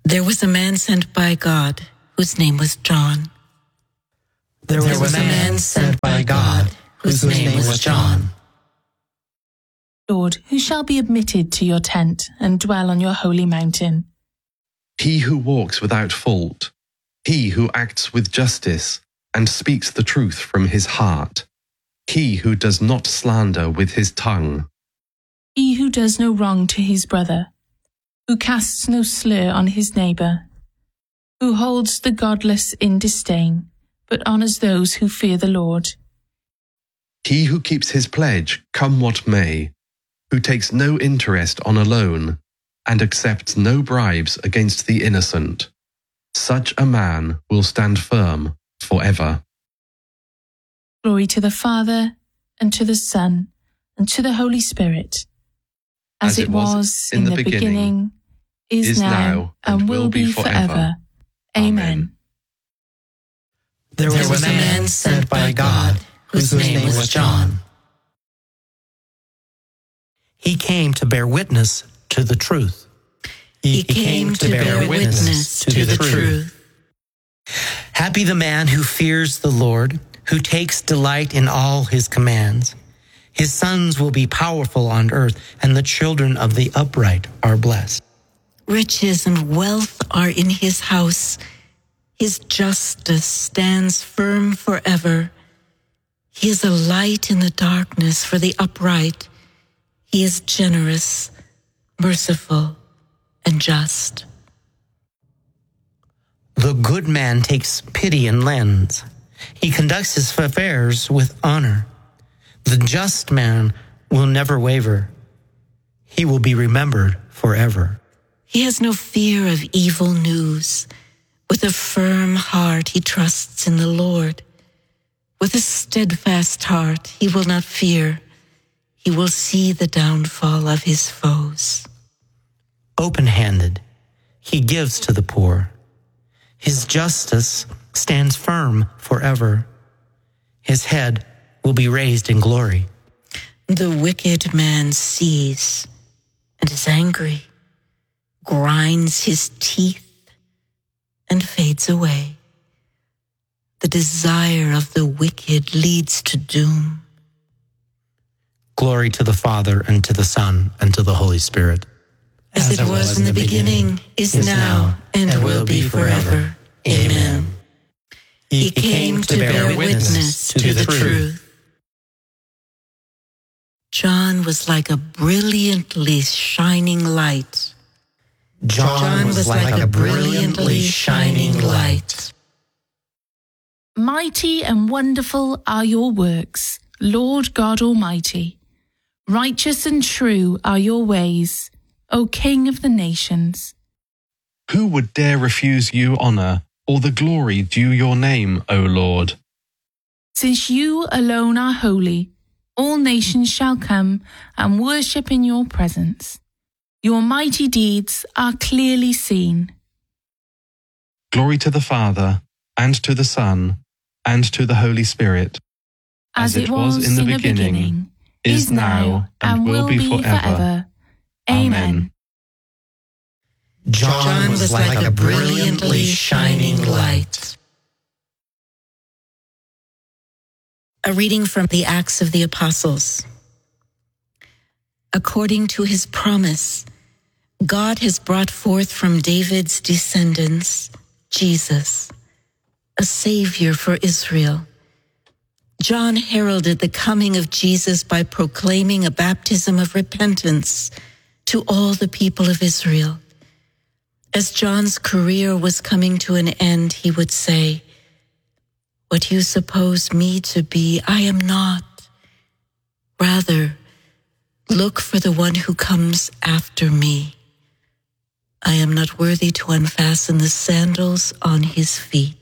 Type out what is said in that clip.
There was a man sent by God, whose name was John. There was a man sent by God, whose name was John. Lord, who shall be admitted to your tent and dwell on your holy mountain? He who walks without fault, he who acts with justice and speaks the truth from his heart, he who does not slander with his tongue. He who does no wrong to his brother, who casts no slur on his neighbour, who holds the godless in disdain, but honours those who fear the Lord. He who keeps his pledge, come what may, who takes no interest on a loan, and accepts no bribes against the innocent. Such a man will stand firm forever. Glory to the Father, and to the Son, and to the Holy Spirit, as it was in the beginning, is now, and will be forever. Amen. There was a man sent by God, whose name was John. He came to bear witness to the truth. He came to bear witness to the truth. Happy the man who fears the Lord, who takes delight in all his commands. His sons will be powerful on earth, and the children of the upright are blessed. Riches and wealth are in his house. His justice stands firm forever. He is a light in the darkness for the upright. He is generous, merciful, and just. The good man takes pity and lends. He conducts his affairs with honor. The just man will never waver. He will be remembered forever. He has no fear of evil news. With a firm heart he trusts in the Lord. With a steadfast heart he will not fear. He will see the downfall of his foes. Open-handed, he gives to the poor. His justice stands firm forever. His head will be raised in glory. The wicked man sees and is angry, grinds his teeth, and fades away. The desire of the wicked leads to doom. Glory to the Father, and to the Son, and to the Holy Spirit. As it was in the beginning, is now, and will be forever. Amen. He came to bear witness to the truth. John was like a brilliantly shining light. John was like a brilliantly shining light. Mighty and wonderful are your works, Lord God Almighty. Righteous and true are your ways, O King of the nations. Who would dare refuse you honour, or the glory due your name, O Lord? Since you alone are holy, all nations shall come and worship in your presence. Your mighty deeds are clearly seen. Glory to the Father, and to the Son, and to the Holy Spirit. As it was in the beginning, is now, and will be forever. Amen. John was like a brilliantly shining light. A reading from the Acts of the Apostles. According to his promise, God has brought forth from David's descendants Jesus, a Savior for Israel. John heralded the coming of Jesus by proclaiming a baptism of repentance to all the people of Israel. As John's career was coming to an end, he would say, "What you suppose me to be, I am not. Rather, look for the one who comes after me. I am not worthy to unfasten the sandals on his feet."